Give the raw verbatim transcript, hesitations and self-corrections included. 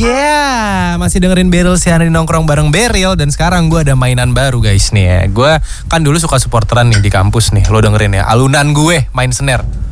Yeah, masih dengerin Beryl Siana di nongkrong bareng Beryl. Dan sekarang gue ada mainan baru guys nih ya. Gue kan dulu suka supporteran nih di kampus nih. Lo dengerin ya, alunan gue main snare.